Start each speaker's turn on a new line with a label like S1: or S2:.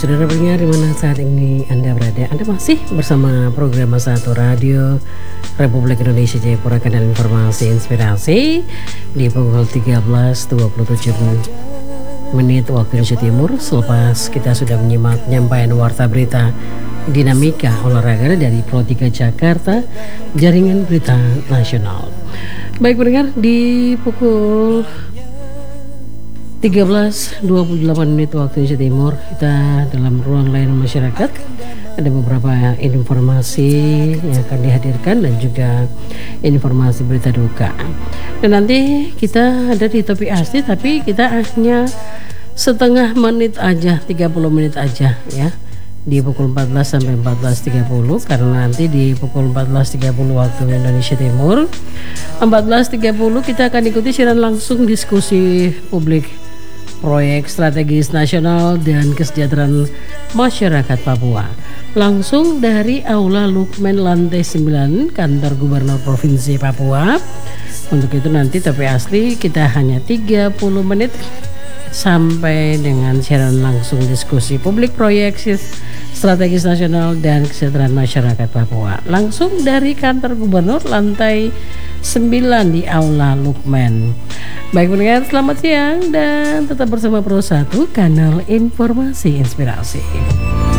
S1: Saudara pendengar di mana saat ini Anda berada, Anda masih bersama program Masa Satu Radio Republik Indonesia Jayapura, kanal informasi inspirasi di pukul 13.27 menit waktu Indonesia Timur. Selepas kita sudah menyimak penyampaian warta berita dinamika olahraga dari Pro 3 Jakarta, Jaringan Berita Nasional. Baik pendengar, di pukul 13.28 menit waktu Indonesia Timur, kita dalam ruang layanan masyarakat ada beberapa informasi yang akan dihadirkan dan juga informasi berita duka. Dan nanti kita ada di Topi Asli, tapi kita hanya setengah menit aja, 30 menit aja ya, di pukul 14 sampai 14.30, karena nanti di pukul 14.30 waktu Indonesia Timur, 14.30 kita akan ikuti siaran langsung diskusi publik proyek strategis nasional dan kesejahteraan masyarakat Papua langsung dari Aula Lukmen lantai 9 kantor Gubernur Provinsi Papua. Untuk itu nanti Topi Asli kita hanya 30 menit sampai dengan siaran langsung diskusi publik proyek strategis nasional dan kesejahteraan masyarakat Papua langsung dari kantor Gubernur lantai 9 di Aula Lukmen. Baik pendengar, selamat siang dan tetap bersama Pro 1 kanal informasi inspirasi.